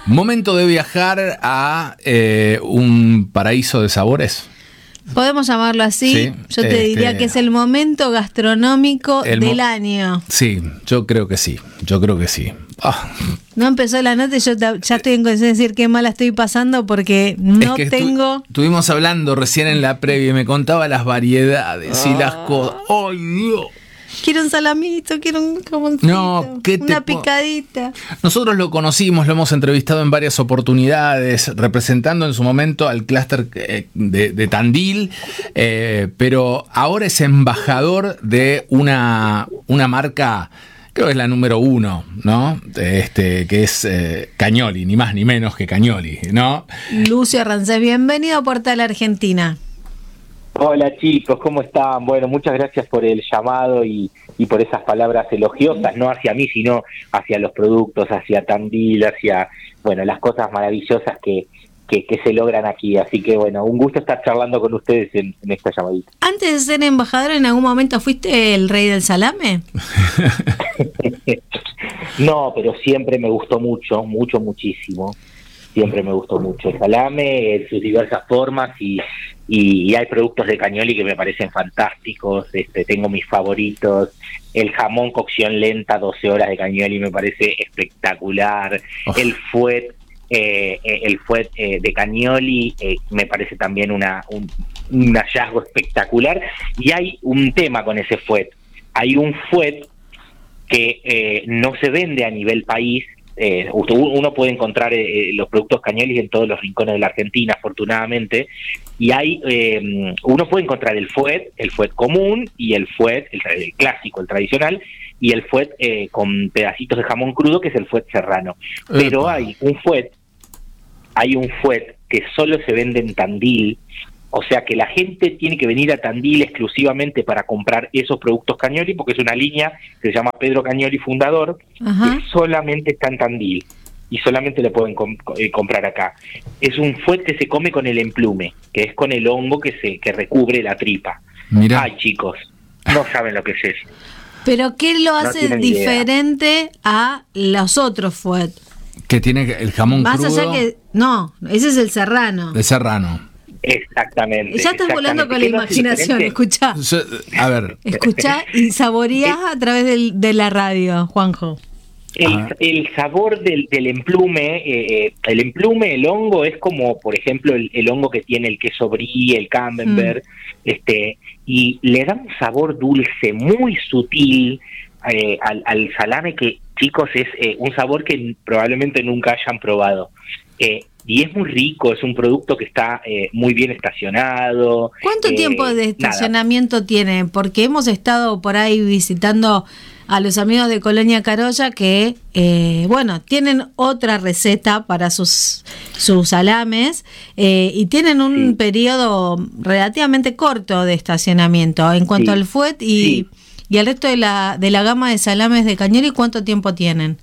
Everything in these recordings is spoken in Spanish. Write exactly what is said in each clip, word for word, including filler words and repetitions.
Momento de viajar a eh, un paraíso de sabores. Podemos llamarlo así. Sí, yo te este, diría que es el momento gastronómico el del mo- año. Sí, yo creo que sí, yo creo que sí. Ah, No empezó la nota y yo ta- ya estoy en condición de decir qué mala estoy pasando porque no es que tengo... estu- estuvimos hablando recién en la previa y me contaba las variedades y las cosas. ¡Ay, Dios! Quiero un salamito, quiero un jamoncito, No, ¿qué te una po- picadita. Nosotros lo conocimos, lo hemos entrevistado en varias oportunidades, representando en su momento al clúster eh, de, de Tandil, eh, pero ahora es embajador de una, una marca, creo que es la número uno, ¿no? Este, que es eh, Cagnoli, ni más ni menos que Cagnoli, ¿no? Lucio Rancés, bienvenido a Portal Argentina. Hola chicos, ¿cómo están? Bueno, muchas gracias por el llamado y, y por esas palabras elogiosas, no hacia mí, sino hacia los productos, hacia Tandil, hacia, bueno, las cosas maravillosas que, que, que se logran aquí. Así que, bueno, un gusto estar charlando con ustedes en, en esta llamadita. Antes de ser embajador, ¿en algún momento fuiste el rey del salame? No, pero siempre me gustó mucho, mucho, muchísimo. Siempre me gustó mucho el salame en sus diversas formas y, y, y hay productos de Cagnoli que me parecen fantásticos. Este, tengo mis favoritos. El jamón cocción lenta, doce horas de Cagnoli, me parece espectacular. Oh. El fuet, eh, el fuet eh, de Cagnoli eh, me parece también una, un, un hallazgo espectacular. Y hay un tema con ese fuet. Hay un fuet que eh, no se vende a nivel país. Eh, uno puede encontrar eh, los productos Cagnoli en todos los rincones de la Argentina, afortunadamente, y hay eh, uno puede encontrar el fuet, el fuet común y el fuet, el, el clásico, el tradicional, y el fuet eh, con pedacitos de jamón crudo, que es el fuet serrano. Pero Epa. hay un fuet, hay un fuet que solo se vende en Tandil. O sea que la gente tiene que venir a Tandil exclusivamente para comprar esos productos Cagnoli, porque es una línea que se llama Pedro Cagnoli Fundador, Ajá. que solamente está en Tandil y solamente le pueden com- eh, comprar acá. Es un fuet que se come con el emplume, que es con el hongo que se que recubre la tripa. Mirá. Ay, chicos, no saben lo que es eso. ¿Pero qué lo No hace tienen idea. diferente a los otros fuet? Que tiene el jamón Más crudo allá que... No, ese es el serrano. de serrano. Exactamente. Ya estás volando con la exactamente. ¿Qué lo hace imaginación, diferente? escuchá. Yo- a ver, Escuchá y saboreás a través del, de la radio, Juanjo. El, Ajá. el sabor del, del emplume, eh, eh, el emplume, el hongo, es como, por ejemplo, el, el hongo que tiene el queso brie, el camembert, mm. este, y le da un sabor dulce muy sutil eh, al, al salame que, chicos, es eh, un sabor que probablemente nunca hayan probado. Eh, y es muy rico, es un producto que está eh, muy bien estacionado. ¿Cuánto eh, tiempo de nada. estacionamiento tiene? Porque hemos estado por ahí visitando a los amigos de Colonia Carolla que, eh, bueno, tienen otra receta para sus, sus salames eh, y tienen un Sí. periodo relativamente corto de estacionamiento. En cuanto Sí. al fuet y, Sí. y el resto de la, de la gama de salames de Cagnoli, ¿cuánto tiempo tienen?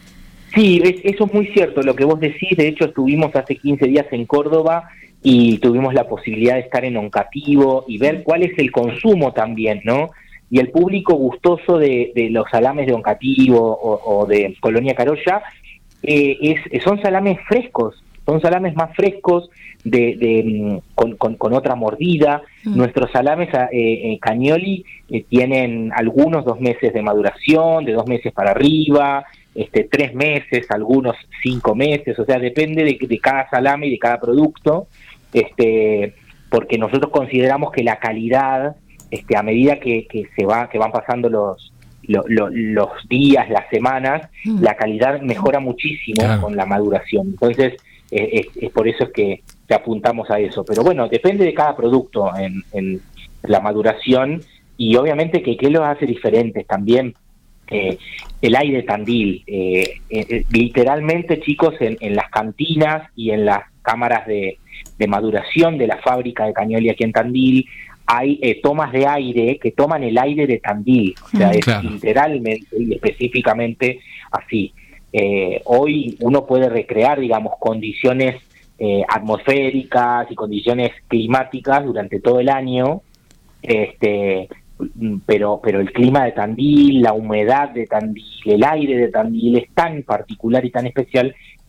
Sí, es, eso es muy cierto lo que vos decís. De hecho, estuvimos hace quince días en Córdoba y tuvimos la posibilidad de estar en Oncativo y ver cuál es el consumo también, ¿no? Y el público gustoso de, de los salames de Oncativo o, o de Colonia Carolla eh, es, son salames frescos, son salames más frescos, de, de con, con, con otra mordida. Mm. Nuestros salames eh, eh, Cagnoli eh, tienen algunos dos meses de maduración, de dos meses para arriba, este tres meses, algunos cinco meses, o sea, depende de, de cada salame y de cada producto, este porque nosotros consideramos que la calidad, este a medida que, que se va que van pasando los lo, lo, los días, las semanas, mm. la calidad mejora muchísimo claro. con la maduración. Entonces, eh, es, es por eso es que, que apuntamos a eso. Pero bueno, depende de cada producto en, en la maduración y obviamente que qué los hace diferentes también. Eh, el aire Tandil, eh, eh, literalmente, chicos, en, en las cantinas y en las cámaras de, de maduración de la fábrica de Cagnoli aquí en Tandil, hay eh, tomas de aire que toman el aire de Tandil, o sea, mm, es claro. literalmente y específicamente así. Eh, hoy uno puede recrear, digamos, condiciones eh, atmosféricas y condiciones climáticas durante todo el año, este pero pero el clima de Tandil, la humedad de Tandil, el aire de Tandil es tan particular y tan especial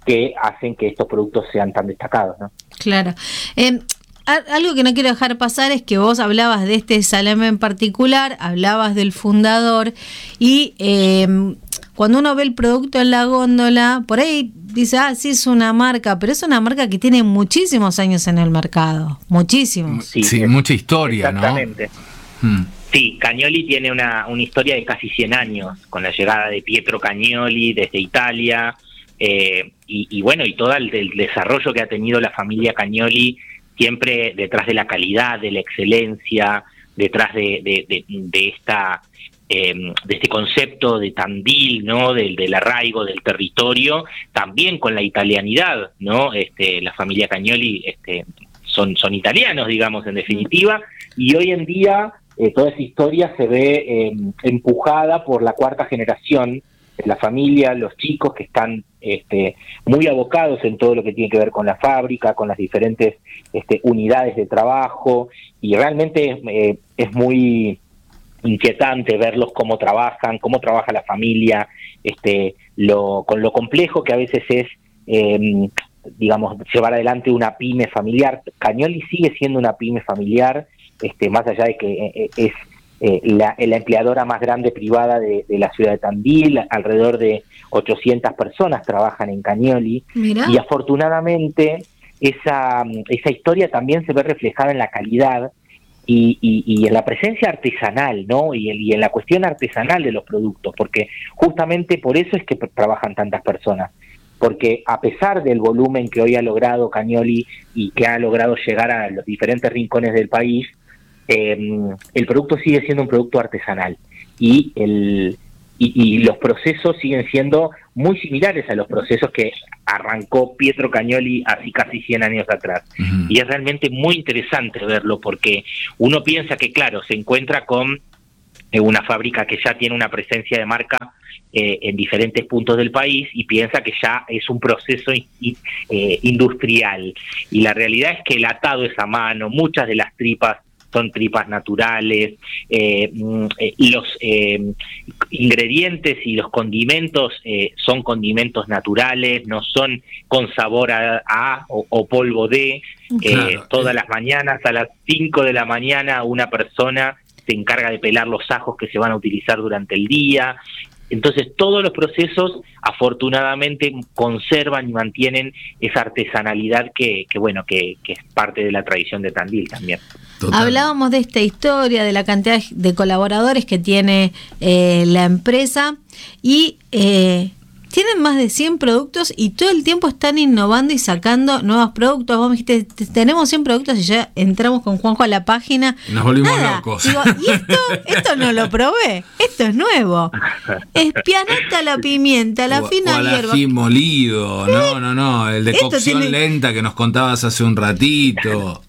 que hacen que estos productos sean tan destacados, ¿no? Claro. Eh, algo que no quiero dejar pasar es que vos hablabas de este salame en particular, hablabas del fundador y eh, cuando uno ve el producto en la góndola, por ahí dice, ah, sí es una marca, pero es una marca que tiene muchísimos años en el mercado, muchísimos. Sí, sí, mucha historia, exactamente. ¿no? Hmm. Sí, Cagnoli tiene una, una historia de casi cien años, con la llegada de Pietro Cagnoli desde Italia, eh, y, y bueno, y todo el, el desarrollo que ha tenido la familia Cagnoli, siempre detrás de la calidad, de la excelencia, detrás de, de, de, de esta eh, de este concepto de Tandil, ¿no? Del, del arraigo del territorio, también con la italianidad, ¿no? Este, la familia Cagnoli este, son, son italianos, digamos, en definitiva, y hoy en día eh, toda esa historia se ve eh, empujada por la cuarta generación de la familia, los chicos que están este, muy abocados en todo lo que tiene que ver con la fábrica, con las diferentes este, unidades de trabajo, y realmente eh, es muy inquietante verlos cómo trabajan, cómo trabaja la familia, este, lo, con lo complejo que a veces es, eh, digamos, llevar adelante una pyme familiar. Cagnoli sigue siendo una pyme familiar, este, más allá de que eh, es eh, la, la empleadora más grande privada de, de la ciudad de Tandil. Alrededor de ochocientas personas trabajan en Cagnoli. Mirá. Y afortunadamente esa, esa historia también se ve reflejada en la calidad Y, y, y en la presencia artesanal, ¿no? Y, y en la cuestión artesanal de los productos, porque justamente por eso es que trabajan tantas personas, porque a pesar del volumen que hoy ha logrado Cagnoli y que ha logrado llegar a los diferentes rincones del país, eh, el producto sigue siendo un producto artesanal y el y, y los procesos siguen siendo muy similares a los procesos que arrancó Pietro Cagnoli así casi cien años atrás. Uh-huh. Y es realmente muy interesante verlo, porque uno piensa que, claro, se encuentra con eh, una fábrica que ya tiene una presencia de marca eh, en diferentes puntos del país, y piensa que ya es un proceso in, eh, industrial. Y la realidad es que el atado es a mano, muchas de las tripas son tripas naturales, eh, eh, los eh, ingredientes y los condimentos eh, son condimentos naturales, no son con sabor a, a o, o polvo de. Claro. Eh, todas las mañanas a las cinco de la mañana una persona se encarga de pelar los ajos que se van a utilizar durante el día. Entonces todos los procesos afortunadamente conservan y mantienen esa artesanalidad que, que bueno, que, que es parte de la tradición de Tandil también. Total. Hablábamos de esta historia, de la cantidad de colaboradores que tiene eh, la empresa, y eh, tienen más de cien productos y todo el tiempo están innovando y sacando nuevos productos. Vos me dijiste, tenemos cien productos, y ya entramos con Juanjo a la página. Nos volvimos Nada. locos. Digo, y esto, esto no lo probé, esto es nuevo. Espianata la pimienta, la o, fina o al hierba. ají molido, no, no, no, el de esto cocción tiene... lenta que nos contabas hace un ratito.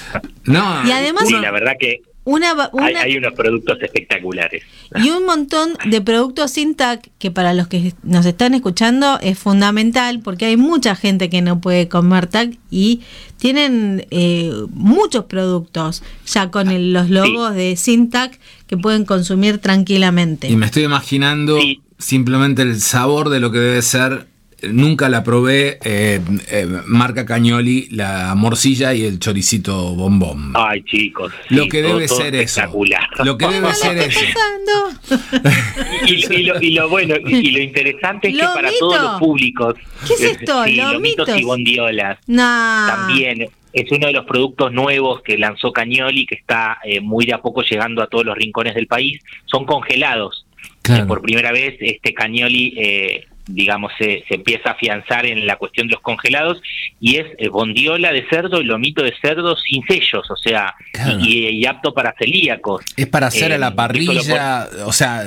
No, y además, sí, la verdad que Una, una, hay, hay unos productos espectaculares. Y un montón de productos sin T A C, que para los que nos están escuchando es fundamental, porque hay mucha gente que no puede comer T A C y tienen eh, muchos productos ya con el, los logos sí. de sin T A C que pueden consumir tranquilamente. Y me estoy imaginando sí. simplemente el sabor de lo que debe ser. Nunca la probé, eh, eh, marca Cagnoli, la morcilla y el choricito bombón. Ay, chicos. Lo sí, que todo, debe todo ser eso. Lo que debe ser eso. y, y, lo, y lo bueno, y lo interesante es que para todos los públicos. ¿Qué es esto? Sí, lomitos. lomitos y bondiolas. Nah. También es uno de los productos nuevos que lanzó Cagnoli, que está eh, muy de a poco llegando a todos los rincones del país. Son congelados. Claro. Eh, por primera vez, este Cagnoli... Eh, digamos, se, se empieza a afianzar en la cuestión de los congelados, y es eh, bondiola de cerdo y lomito de cerdo sin sellos, o sea, claro. y, y apto para celíacos. Es para hacer eh, a la parrilla, o sea,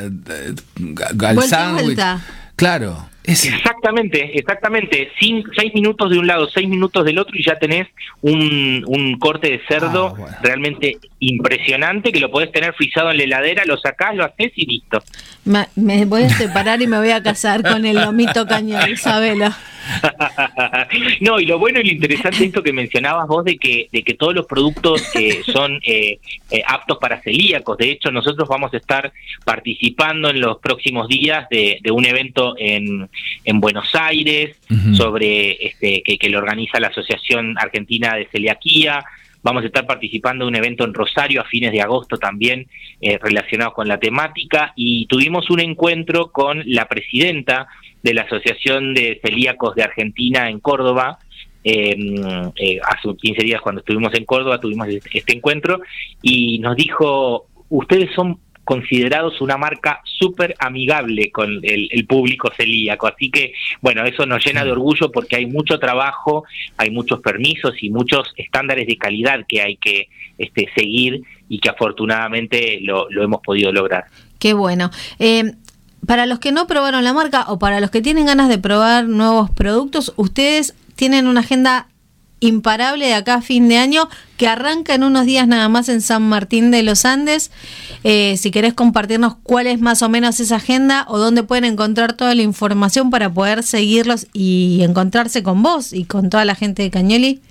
al sándwich. Claro. Es... Exactamente, exactamente. Cinco, seis minutos de un lado, seis minutos del otro, y ya tenés un, un corte de cerdo ah, bueno. realmente impresionante, que lo podés tener frisado en la heladera, lo sacás, lo hacés y listo. Me, me voy a separar y me voy a casar con el lomito Cagnoli, sabelo. No, y lo bueno y lo interesante esto que mencionabas vos de que de que todos los productos eh, son eh, eh, aptos para celíacos. De hecho, nosotros vamos a estar participando en los próximos días de, de un evento en, en Buenos Aires, uh-huh. sobre este que, que lo organiza la Asociación Argentina de Celiaquía. Vamos a estar participando de un evento en Rosario a fines de agosto también eh, relacionado con la temática, y tuvimos un encuentro con la presidenta de la Asociación de Celíacos de Argentina en Córdoba. Eh, eh, hace quince días cuando estuvimos en Córdoba tuvimos este encuentro y nos dijo: ustedes son considerados una marca súper amigable con el, el público celíaco, así que bueno, eso nos llena de orgullo porque hay mucho trabajo, hay muchos permisos y muchos estándares de calidad que hay que este, seguir, y que afortunadamente lo, lo hemos podido lograr. Qué bueno. Eh, para los que no probaron la marca o para los que tienen ganas de probar nuevos productos, ustedes tienen una agenda imparable de acá a fin de año, que arranca en unos días nada más en San Martín de los Andes. Eh, si querés compartirnos cuál es más o menos esa agenda o dónde pueden encontrar toda la información para poder seguirlos y encontrarse con vos y con toda la gente de Cañoli.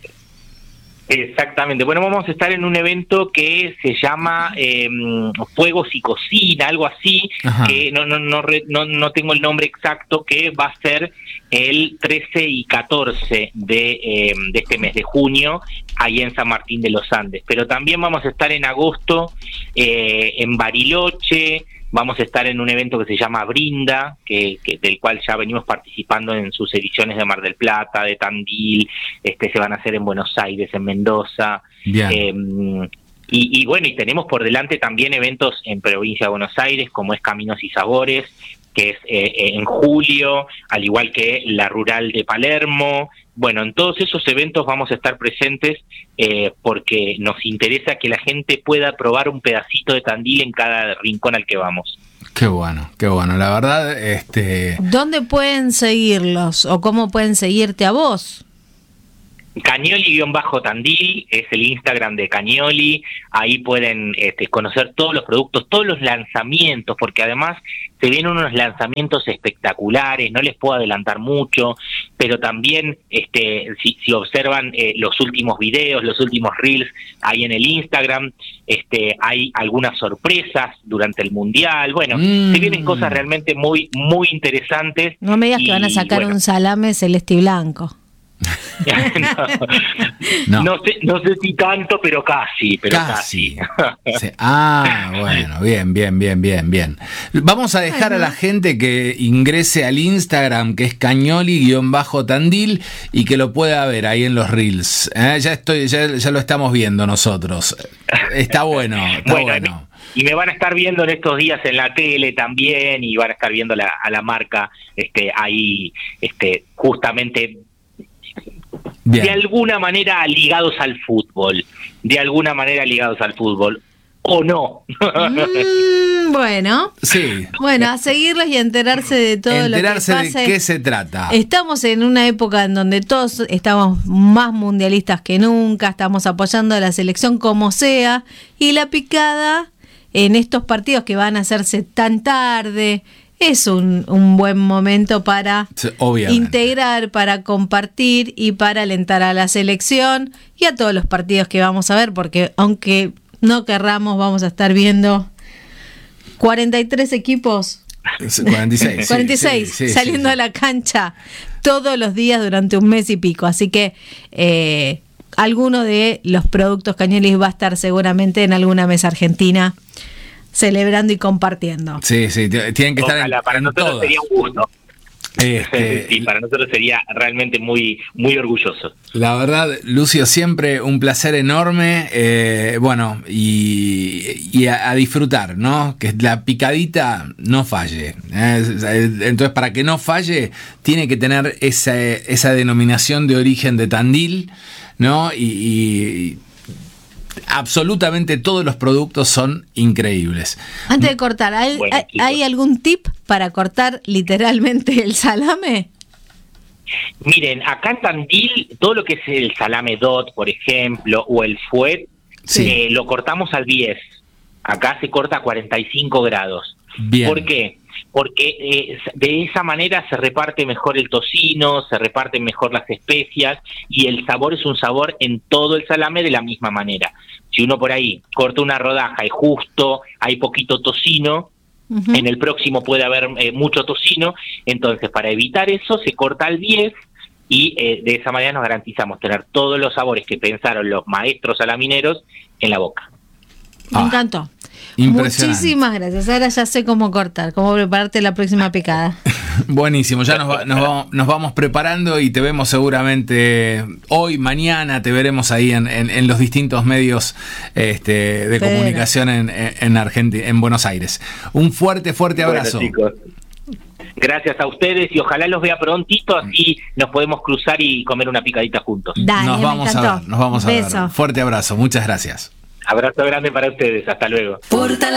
Exactamente. Bueno, vamos a estar en un evento que se llama eh, Fuegos y Cocina, algo así. Ajá. que no no, no no no tengo el nombre exacto, que va a ser el trece y catorce de, eh, de este mes de junio, ahí en San Martín de los Andes. Pero también vamos a estar en agosto eh, en Bariloche. Vamos a estar en un evento que se llama Brinda, que, que del cual ya venimos participando en sus ediciones de Mar del Plata, de Tandil, este se van a hacer en Buenos Aires, en Mendoza. Eh, y, y bueno, y tenemos por delante también eventos en provincia de Buenos Aires, como es Caminos y Sabores, que es eh, en julio, al igual que la Rural de Palermo. Bueno, en todos esos eventos vamos a estar presentes eh, porque nos interesa que la gente pueda probar un pedacito de Tandil en cada rincón al que vamos. Qué bueno, qué bueno. La verdad, este... ¿dónde pueden seguirlos o cómo pueden seguirte a vos? Cañoli-Tandil es el Instagram de Cañoli. Ahí pueden este, conocer todos los productos, todos los lanzamientos, porque además se vienen unos lanzamientos espectaculares. No les puedo adelantar mucho, pero también este, si, si observan eh, los últimos videos, los últimos reels ahí en el Instagram, este, hay algunas sorpresas durante el Mundial. Bueno, mm. se vienen cosas realmente muy muy interesantes. No me digas y, que van a sacar bueno. un salame celeste y blanco. no, no. No, sé, no sé si tanto, pero casi, pero casi. casi. Sí. Ah, bueno, bien, bien, bien, bien, bien. Vamos a dejar a la gente que ingrese al Instagram, que es Cañoli-Tandil, y que lo pueda ver ahí en los reels. ¿Eh? Ya estoy, ya, ya lo estamos viendo nosotros. Está bueno, está bueno. bueno. Y me van a estar viendo en estos días en la tele también, y van a estar viendo la, a la marca este, ahí, este, justamente. Bien. De alguna manera ligados al fútbol, de alguna manera ligados al fútbol, o no. Mm, bueno, sí. Bueno, a seguirlos y enterarse de todo enterarse lo que pasa. De qué se trata. Estamos en una época en donde todos estamos más mundialistas que nunca, estamos apoyando a la selección como sea, y la picada en estos partidos que van a hacerse tan tarde es un, un buen momento para Obviamente. integrar, para compartir y para alentar a la selección y a todos los partidos que vamos a ver, porque aunque no querramos, vamos a estar viendo cuarenta y tres equipos. cuarenta y seis, cuarenta y seis sí, sí, saliendo sí, sí. a la cancha todos los días durante un mes y pico. Así que eh, alguno de los productos Cañoli va a estar seguramente en alguna mesa argentina celebrando y compartiendo. Sí, sí, tienen que Ojalá, estar en, para en nosotros todo. Sería un gusto. Este, sí, para nosotros sería realmente muy muy orgulloso. La verdad, Lucio, siempre un placer enorme, eh, bueno, y, y a, a disfrutar, ¿no? Que la picadita no falle. ¿eh? Entonces, para que no falle, tiene que tener esa, esa denominación de origen de Tandil, ¿no? Y, y absolutamente todos los productos son increíbles. Antes de cortar, ¿hay, bueno, ¿hay, ¿hay algún tip para cortar literalmente el salame? Miren, acá en Tandil, todo lo que es el salame dot, por ejemplo, o el fuet, sí. eh, lo cortamos al diez. Acá se corta a cuarenta y cinco grados. Bien. ¿Por qué? porque eh, de esa manera se reparte mejor el tocino, se reparten mejor las especias y el sabor es un sabor en todo el salame de la misma manera. Si uno por ahí corta una rodaja y justo hay poquito tocino, uh-huh. en el próximo puede haber eh, mucho tocino, entonces para evitar eso se corta al diez y eh, de esa manera nos garantizamos tener todos los sabores que pensaron los maestros salamineros en la boca. Me ah, encantó. Muchísimas gracias. Ahora ya sé cómo cortar, cómo prepararte la próxima picada. Buenísimo, ya nos, va, nos, vamos, nos vamos preparando y te vemos seguramente hoy, mañana, te veremos ahí en, en, en los distintos medios este, de Pero. comunicación en, en Argentina, en Buenos Aires. Un fuerte, fuerte abrazo. Bueno, chicos. Gracias a ustedes y ojalá los vea prontito, así nos podemos cruzar y comer una picadita juntos. Dale, nos vamos a ver, nos vamos a Beso. ver. Fuerte abrazo, muchas gracias. Abrazo grande para ustedes, hasta luego.